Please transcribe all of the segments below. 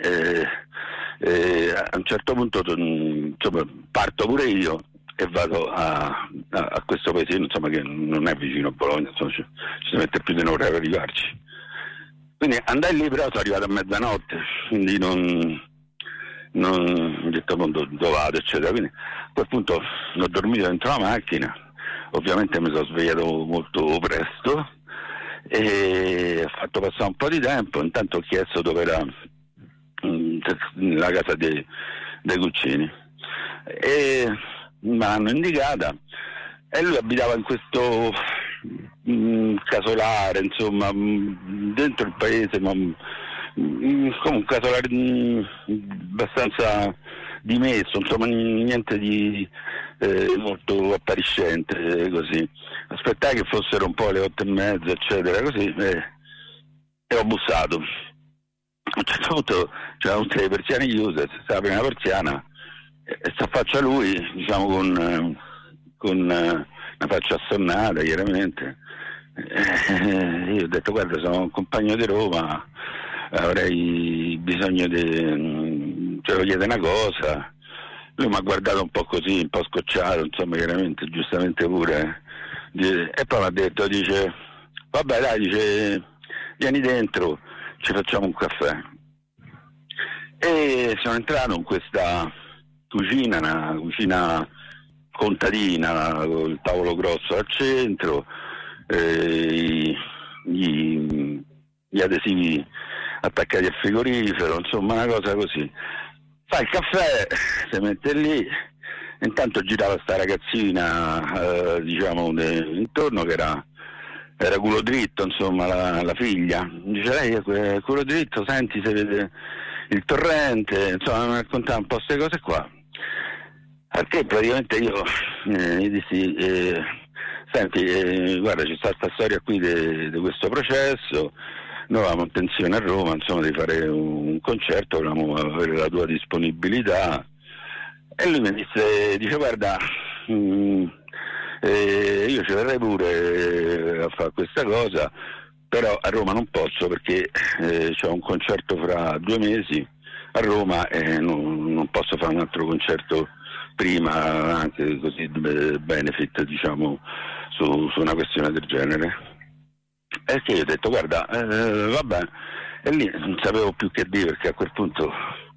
a un certo punto insomma, parto pure io e vado a questo paesino, insomma, che non è vicino a Bologna, insomma, ci si mette più di un'ora per arrivarci. Quindi andai lì, però sono arrivato a mezzanotte, quindi non ho detto dove vado, eccetera. Quindi a quel punto ho dormito dentro la macchina, ovviamente mi sono svegliato molto presto e ho fatto passare un po' di tempo. Intanto ho chiesto dove era la casa dei Guccini e me l'hanno indicata e lui abitava in questo casolare, insomma, dentro il paese, ma come un casolare abbastanza dimesso, insomma, niente di molto appariscente, così. Aspettai che fossero un po' le 8:30, eccetera, così, e ho bussato. A un certo punto c'erano tutte le persiane chiuse, stava la prima persiana e si affaccia lui, diciamo, con una faccia assonnata, chiaramente. Io ho detto: guarda, sono un compagno di Roma, avrei bisogno di... cioè, lo chiede una cosa. Lui mi ha guardato un po' così, un po' scocciato, insomma, chiaramente, giustamente pure. E poi mi ha detto, dice: vabbè, dai, dice, vieni dentro, ci facciamo un caffè. E sono entrato in questa cucina, una cucina contadina, con il tavolo grosso al centro, gli adesivi attaccati al frigorifero, insomma, una cosa così. Fa il caffè, si mette lì, intanto girava sta ragazzina, diciamo, intorno, che era culo dritto, insomma, la figlia. Dice: lei è culo dritto, senti se vede il torrente, insomma, mi raccontava un po' queste cose qua. Perché praticamente io gli dissi: senti, guarda, c'è stata questa storia qui di questo processo, noi avevamo intenzione a Roma, insomma, di fare un concerto, volevamo avere la tua disponibilità. E lui mi dice: guarda, io ci verrei pure a fare questa cosa, però a Roma non posso perché c'ho un concerto fra 2 mesi a Roma e non posso fare un altro concerto prima, anche così benefit, diciamo, su una questione del genere. E che io ho detto: guarda, vabbè, e lì non sapevo più che dire, perché a quel punto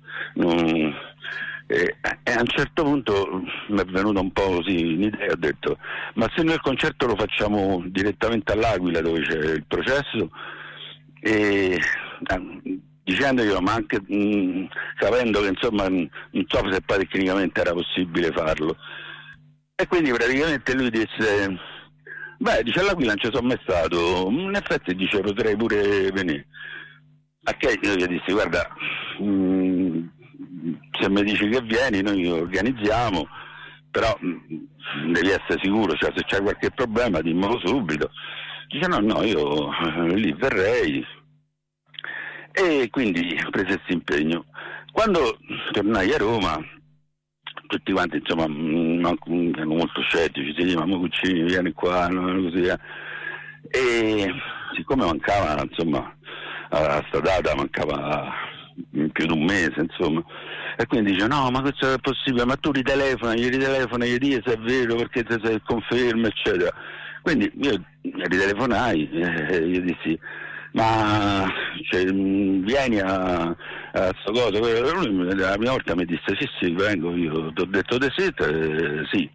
e a un certo punto mi è venuta un po' così un'idea, ho detto: ma se noi il concerto lo facciamo direttamente all'Aquila, dove c'è il processo, e dicendoglielo, ma anche sapendo che, insomma, non so se poi tecnicamente era possibile farlo. E quindi praticamente lui disse: beh, dice, all'Aquila non ci sono mai stato, in effetti, dice, potrei pure venire. A che io gli dissi: guarda, se mi dici che vieni noi organizziamo, però devi essere sicuro, cioè se c'è qualche problema dimmelo subito. Dice: no, io lì verrei. E quindi prese questo impegno. Quando tornai a Roma, tutti quanti, insomma, erano molto scettici, si diceva: ma Guccini, vieni qua, così. E siccome mancava, insomma, a sta data mancava più di un mese, insomma, e quindi dice: no, ma questo è possibile, ma tu gli ritelefoni, gli dici se è vero, perché se conferma, eccetera. Quindi io ritelefonai e gli dissi: ma cioè, vieni a sta cosa. Lui la prima volta mi disse: sì, vengo, io ti ho detto di sì, sì.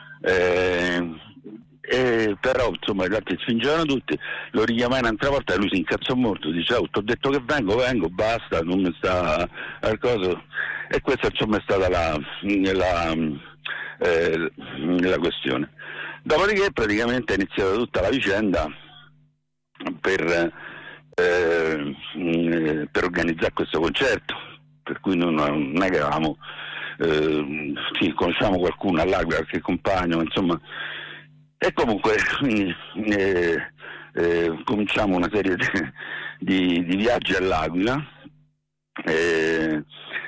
Però, insomma, gli altri spingevano tutti, lo richiamai un'altra volta e lui si incazzò molto, dice: oh, ti ho detto che vengo, basta, non mi sta al coso. E questa, insomma, è stata la questione. Dopodiché praticamente è iniziata tutta la vicenda per organizzare questo concerto, per cui non è che avevamo sì, conosciamo qualcuno all'Aquila, qualche compagno, insomma. E comunque cominciamo una serie di viaggi all'Aquila e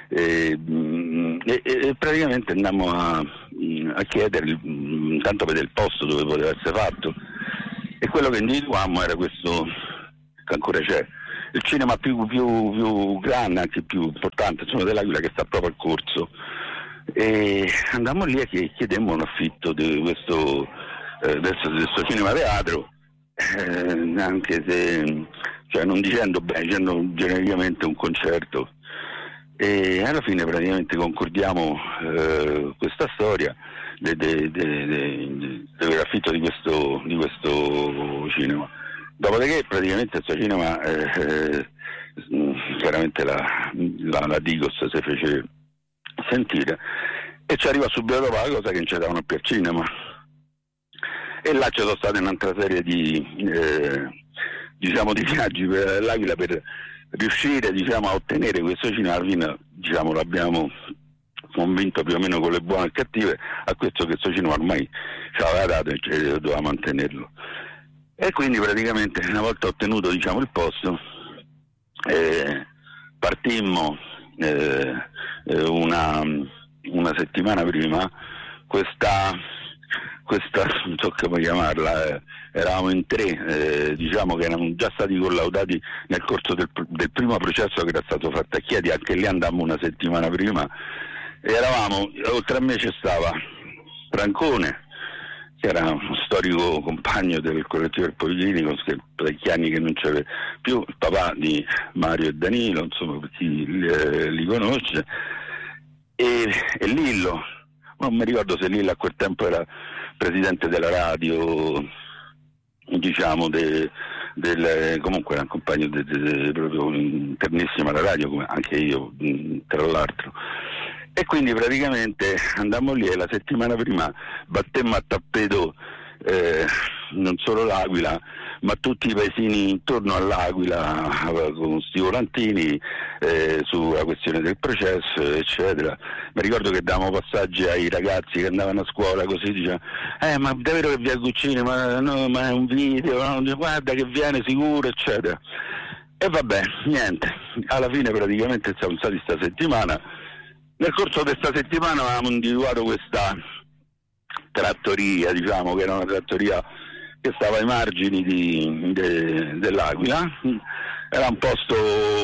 praticamente andammo a chiedere intanto per il posto dove poteva essere fatto, e quello che individuammo era questo, che ancora c'è, il cinema più grande, anche più importante, insomma, dell'Aquila, che sta proprio al corso. E andammo lì e chiedemmo un affitto di questo cinema teatro, anche se, cioè, non dicendo bene, dicendo genericamente un concerto. E alla fine praticamente concordiamo questa storia dell'affitto di questo cinema. Dopodiché praticamente questo cinema chiaramente la Digos si fece sentire e ci arriva subito dopo la cosa che non ci davano più al cinema, e là ci sono state un'altra serie di viaggi per l'Aquila per riuscire a ottenere questo cinema. Alla fine l'abbiamo convinto più o meno con le buone e cattive a questo cinema ormai ci aveva dato e doveva mantenerlo. E quindi praticamente una volta ottenuto il posto, partimmo una settimana prima. Questa non so come chiamarla, eravamo in 3, che erano già stati collaudati nel corso del primo processo che era stato fatto a Chieti. Anche lì andammo una settimana prima e eravamo, oltre a me ci stava Francone, che era uno storico compagno del collettivo del Policlinico, che parecchi anni che non c'era più, il papà di Mario e Danilo, insomma, per chi li conosce, e Lillo. Non mi ricordo se Lillo a quel tempo era presidente della radio, comunque era un compagno proprio internissimo alla radio, come anche io, tra l'altro. E quindi praticamente andammo lì e la settimana prima battemmo a tappeto non solo l'Aquila, ma tutti i paesini intorno all'Aquila con sti volantini sulla questione del processo, eccetera. Mi ricordo che davamo passaggi ai ragazzi che andavano a scuola, così dicevano: ma davvero che via Guccini, ma è un video, no? Guarda che viene sicuro, eccetera. E vabbè, niente, alla fine praticamente siamo stati sta settimana. Nel corso di questa settimana avevamo individuato questa trattoria, che era una trattoria che stava ai margini dell'Aquila. Era un posto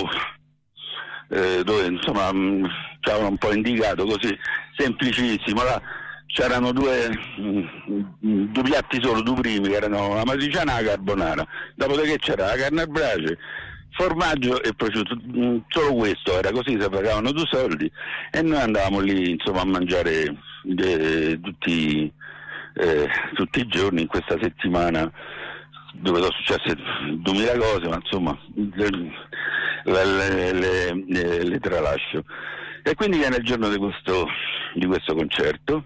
dove insomma ci avevano un po' indicato, così semplicissimo. Là c'erano due piatti solo, due primi, che erano la matriciana e la carbonara. Dopodiché c'era la carne al brace, formaggio e prosciutto, solo questo era, così si pagavano 2 soldi e noi andavamo lì insomma a mangiare tutti i giorni in questa settimana, dove sono successe 2000 cose, ma insomma le tralascio. E quindi viene il giorno di questo concerto,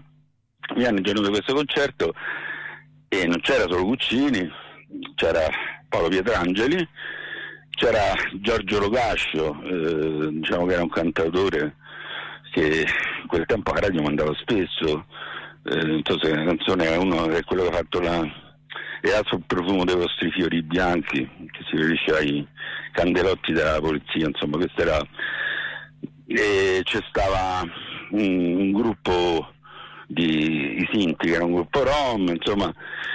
e non c'era solo Guccini, c'era Paolo Pietrangeli, c'era Giorgio Locascio, che era un cantautore che in quel tempo a radio mandava spesso, non so se la canzone è quello che ha fatto e altro il profumo dei vostri fiori bianchi, che si riferisce ai candelotti della polizia, insomma. Questo era, e c'è stava un gruppo i Sinti, che era un gruppo rom, insomma,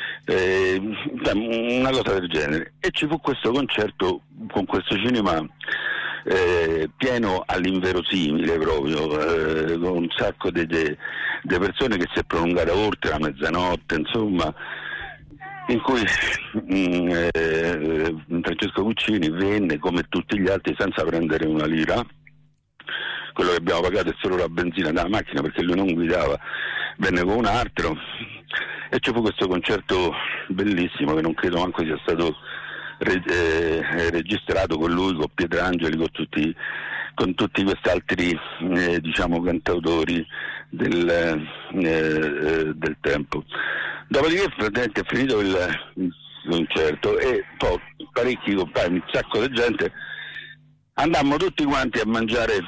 una cosa del genere. E ci fu questo concerto con questo cinema pieno all'inverosimile proprio, con un sacco di persone, che si è prolungata oltre la mezzanotte, insomma, in cui Francesco Guccini venne come tutti gli altri senza prendere una lira. Quello che abbiamo pagato è solo la benzina della macchina, perché lui non guidava, venne con un altro, e ci fu questo concerto bellissimo, che non credo manco sia stato registrato, con lui, con Pietrangeli, con tutti questi altri cantautori del tempo. Dopodiché praticamente è finito il concerto e poi parecchi compagni, un sacco di gente, andammo tutti quanti a mangiare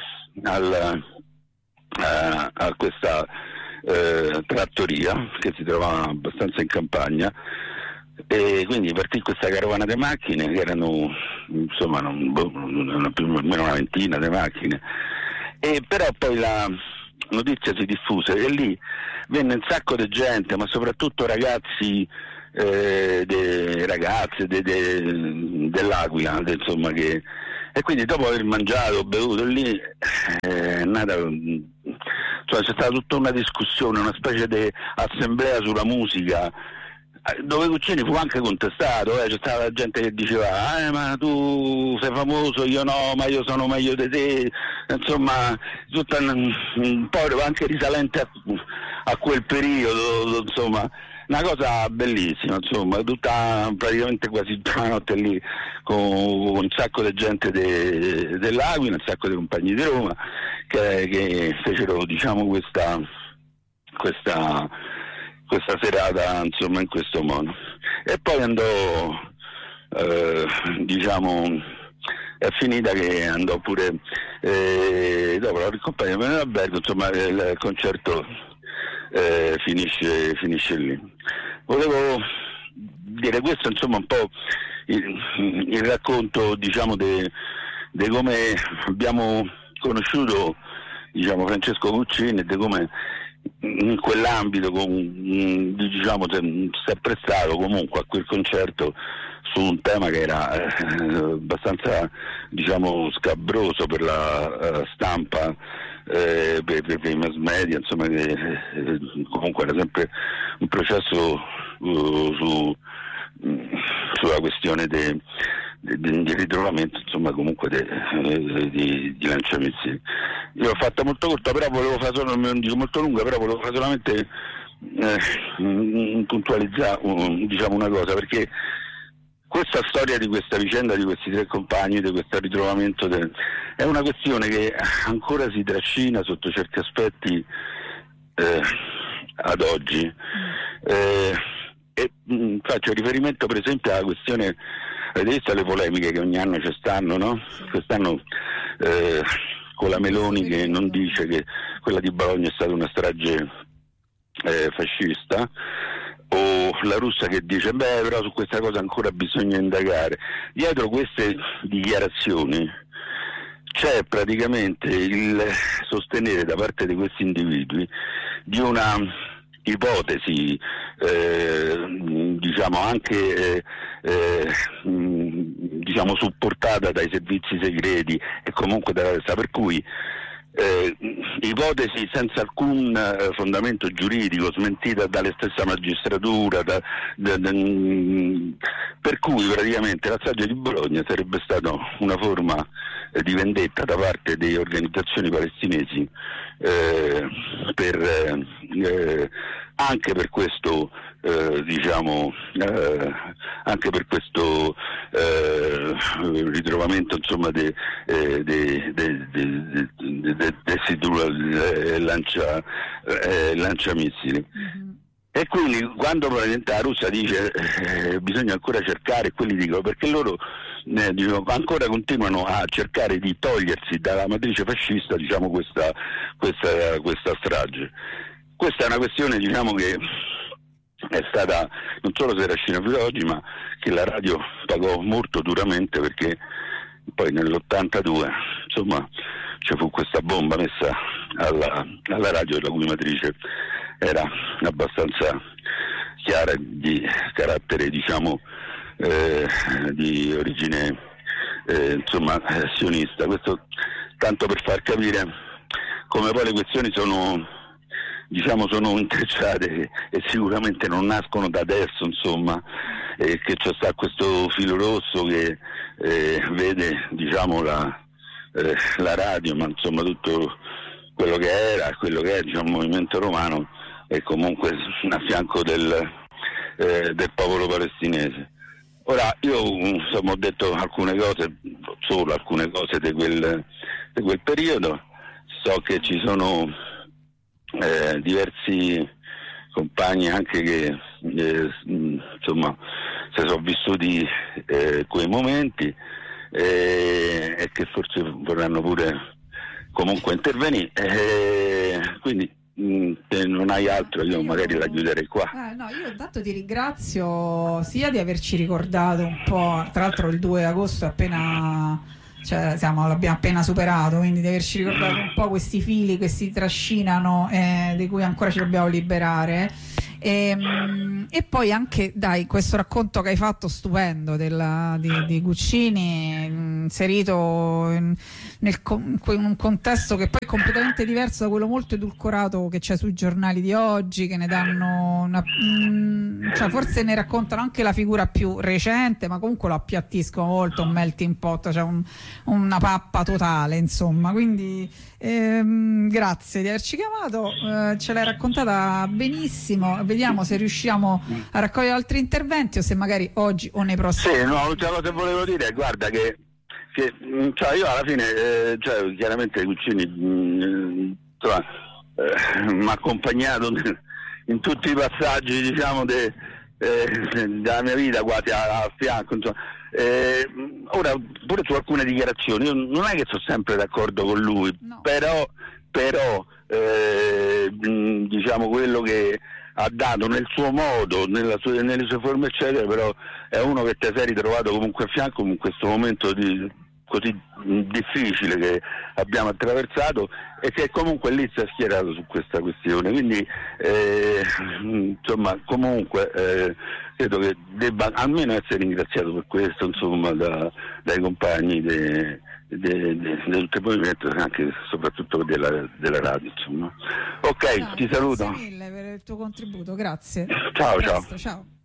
a questa trattoria, che si trovava abbastanza in campagna, e quindi partì questa carovana di macchine, che erano insomma più o meno una ventina di macchine, e però poi la notizia si diffuse e lì venne un sacco di gente, ma soprattutto ragazze dell'Aquila, insomma, che E quindi dopo aver mangiato, bevuto lì, è nata, cioè c'è stata tutta una discussione, una specie di assemblea sulla musica, dove Guccini fu anche contestato, c'è stata la gente che diceva ma tu sei famoso, io no, ma io sono meglio di te, insomma tutta un po' anche risalente a quel periodo, insomma una cosa bellissima, insomma, tutta praticamente quasi tutta la notte lì con un sacco di gente dell'Aquila, un sacco di compagni di Roma che fecero, diciamo, questa serata, insomma, in questo modo. E poi andò, diciamo, è finita che andò pure dopo la ricompagna nell'albergo, insomma, il concerto finisce lì. Volevo dire questo, insomma, un po' il racconto, diciamo, di come abbiamo conosciuto, diciamo, Francesco Guccini e di come in quell'ambito diciamo, si è prestato comunque a quel concerto su un tema che era abbastanza, diciamo, scabroso per la stampa, per i mass media, insomma, comunque era sempre un processo sulla questione di ritrovamento, insomma, comunque di lanciamissili. Io l'ho fatta molto corta, però volevo fare solo, non dico molto lunga, però volevo fare solamente puntualizzare, diciamo, una cosa, perché questa storia di questa vicenda di questi tre compagni, di questo ritrovamento, è una questione che ancora si trascina sotto certi aspetti ad oggi. Faccio riferimento per esempio alla questione, avete visto le polemiche che ogni anno ci stanno, no? Quest'anno con la Meloni che non dice che quella di Bologna è stata una strage fascista, o la Russa che dice però su questa cosa ancora bisogna indagare. Dietro queste dichiarazioni c'è praticamente il sostenere da parte di questi individui di una ipotesi, diciamo, anche diciamo, supportata dai servizi segreti e comunque dalla testa, per cui ipotesi senza alcun fondamento giuridico, smentita dalle stessa magistratura, per cui praticamente la strage di Bologna sarebbe stata una forma di vendetta da parte delle organizzazioni palestinesi anche per questo diciamo anche per questo ritrovamento, insomma, lanciamissili. E quindi quando praticamente la Russia dice bisogna ancora cercare, quelli dicono perché loro ancora continuano a cercare di togliersi dalla matrice fascista, diciamo, questa strage. Questa è una questione, diciamo, che è stata, non solo si trascina fino ad oggi, ma che la radio pagò molto duramente, perché poi nell'82, insomma, ci fu questa bomba messa alla radio, la cui matrice era abbastanza chiara, di carattere, diciamo, di origine insomma sionista. Questo tanto per far capire come poi le questioni sono intrecciate e sicuramente non nascono da adesso, insomma, che c'è sta questo filo rosso che vede, diciamo, la radio, ma insomma tutto quello che era, quello che è, diciamo, il movimento romano, e comunque a fianco del popolo palestinese. Ora, io insomma ho detto alcune cose, solo alcune cose di quel periodo. So che ci sono diversi compagni anche che insomma si sono vissuti quei momenti e che forse vorranno pure comunque intervenire, quindi non hai altro, io magari la chiuderei qua. No, io intanto ti ringrazio sia di averci ricordato un po', tra l'altro il 2 agosto è appena, cioè, l'abbiamo appena superato, quindi di averci ricordato un po' questi fili che si trascinano, di cui ancora ci dobbiamo liberare, E poi anche, dai, questo racconto che hai fatto stupendo di Guccini, inserito in un contesto che poi è completamente diverso da quello molto edulcorato che c'è sui giornali di oggi, che ne danno cioè forse ne raccontano anche la figura più recente, ma comunque lo appiattiscono molto, un melting pot, cioè una pappa totale, insomma. Quindi grazie di averci chiamato, ce l'hai raccontata benissimo. Vediamo se riusciamo a raccogliere altri interventi o se magari oggi o nei prossimi. Sì, no, l'ultima cosa che volevo dire è, guarda, che cioè io alla fine, cioè, chiaramente Guccini mi ha accompagnato in tutti i passaggi, diciamo, della mia vita, quasi a fianco, insomma. Ora, pure su alcune dichiarazioni, io non è che sono sempre d'accordo con lui, no. però diciamo, quello che ha dato nel suo modo, nelle sue forme eccetera, però è uno che ti sei ritrovato comunque a fianco in questo momento così difficile che abbiamo attraversato, e che comunque lì si è schierato su questa questione, quindi insomma, comunque credo che debba almeno essere ringraziato per questo, insomma, dai compagni del movimento, anche e soprattutto della radio, insomma. Ok, ti saluto. Grazie mille per il tuo contributo, grazie. Ciao. Ciao.